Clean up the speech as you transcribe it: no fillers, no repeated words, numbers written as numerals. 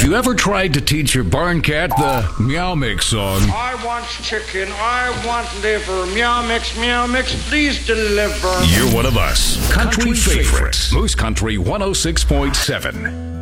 you ever tried to teach your barn cat the Meow Mix song? I want chicken, I want liver, meow mix, please deliver. You're one of us. Country favorites. Moose Country 106.7.